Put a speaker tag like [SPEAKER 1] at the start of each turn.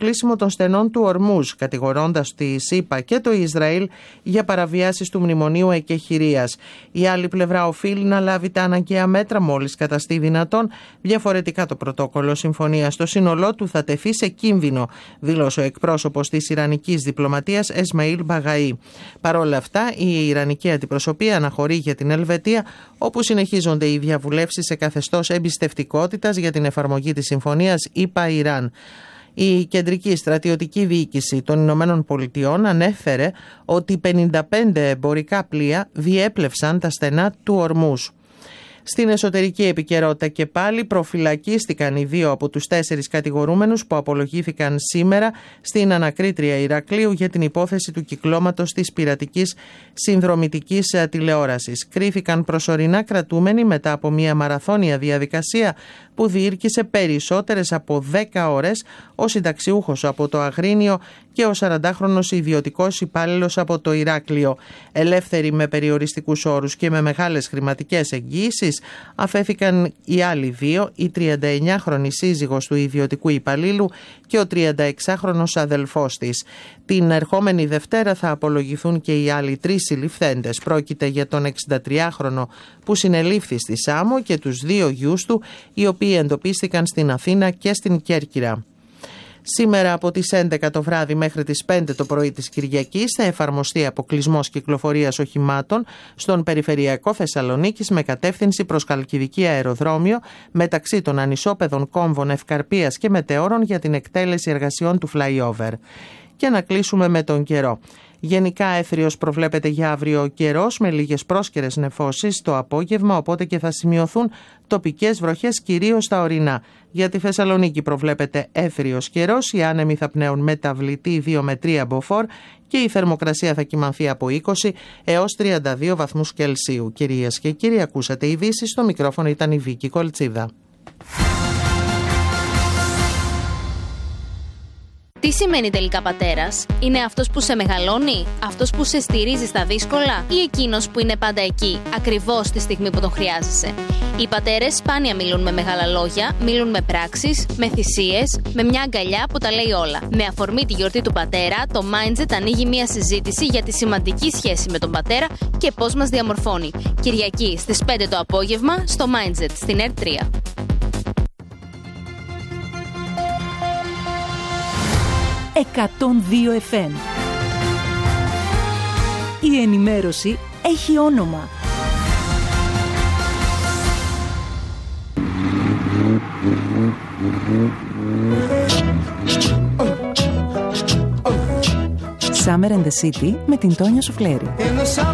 [SPEAKER 1] κλείσιμο των στενών του Ορμούζ, κατηγορώντας τη ΗΠΑ και το Ισραήλ για παραβιάσεις του μνημονίου εκεχηρίας. Η άλλη πλευρά οφείλει να λάβει τα αναγκαία μέτρα μόλις καταστεί δυνατόν. Διαφορετικά το πρωτόκολλο συμφωνίας στο σύνολό του θα τεθεί σε κίνδυνο, δήλωσε ο εκπρόσωπος της Ιρανικής διπλωματίας Εσμαήλ Μπαγαή. Παρ' όλα αυτά, η Ιρανική αντιπροσωπεία αναχωρεί για την Ελβετία, όπου συνεχίζονται οι διαβουλεύσεις σε καθεστώς εμπιστευτικότητας για την εφαρμογή της συμφωνίας ΗΠΑ-Ιράν. Η Κεντρική Στρατιωτική Διοίκηση των Ηνωμένων Πολιτειών ανέφερε ότι 55 εμπορικά πλοία διέπλευσαν τα στενά του Ορμούζ. Στην εσωτερική επικαιρότητα και πάλι προφυλακίστηκαν οι 2 από τους 4 κατηγορούμενους που απολογήθηκαν σήμερα στην ανακρίτρια Ηρακλείου για την υπόθεση του κυκλώματος της πειρατικής συνδρομητικής τηλεόρασης. Κρίθηκαν προσωρινά κρατούμενοι μετά από μια μαραθώνια διαδικασία που διήρκησε περισσότερες από 10 ώρες ο συνταξιούχος από το Αγρίνιο και ο 40χρονος ιδιωτικός υπάλληλος από το Ηράκλειο. Ελεύθεροι με περιοριστικούς όρους και με μεγάλες χρηματικές εγγύησεις, αφέθηκαν οι άλλοι 2, η 39χρονη σύζυγος του ιδιωτικού υπαλλήλου και ο 36χρονος αδελφός της. Την ερχόμενη Δευτέρα θα απολογηθούν και οι άλλοι 3 συλληφθέντες. Πρόκειται για τον 63χρονο που συνελήφθη στη Σάμο και τους 2 γιους του, οι οποίοι εντοπίστηκαν στην Αθήνα και στην Κέρκυρα. Σήμερα από τις 11 το βράδυ μέχρι τις 5 το πρωί της Κυριακής θα εφαρμοστεί αποκλεισμός κυκλοφορίας οχημάτων στον περιφερειακό Θεσσαλονίκης με κατεύθυνση προς Χαλκιδική αεροδρόμιο μεταξύ των ανισόπεδων κόμβων Ευκαρπίας και Μετεώρων για την εκτέλεση εργασιών του flyover. Και να κλείσουμε με τον καιρό. Γενικά έθριος προβλέπεται για αύριο καιρός με λίγες πρόσκαιρες νεφώσεις το απόγευμα, οπότε και θα σημειωθούν τοπικές βροχές κυρίως στα ορεινά. Για τη Θεσσαλονίκη προβλέπεται έθριος καιρός, οι άνεμοι θα πνέουν μεταβλητή 2 με 3 μποφόρ και η θερμοκρασία θα κυμανθεί από 20 έως 32 βαθμούς Κελσίου. Κυρίες και κύριοι, ακούσατε ειδήσεις, στο μικρόφωνο ήταν η Βίκη Κολτσίδα.
[SPEAKER 2] Τι σημαίνει τελικά πατέρας? Είναι αυτός που σε μεγαλώνει, αυτός που σε στηρίζει στα δύσκολα ή εκείνος που είναι πάντα εκεί, ακριβώς τη στιγμή που τον χρειάζεσαι? Οι πατέρες σπάνια μιλούν με μεγάλα λόγια, μιλούν με πράξεις, με θυσίες, με μια αγκαλιά που τα λέει όλα. Με αφορμή τη γιορτή του πατέρα, το Mindset ανοίγει μια συζήτηση για τη σημαντική σχέση με τον πατέρα και πώς μας διαμορφώνει. Κυριακή στις 5 το απόγευμα στο Mindset στην ΕΡΤ3.
[SPEAKER 3] 102 FM. Η ενημέρωση έχει όνομα. Summer and the City με την Τόνια Σουφλέρη.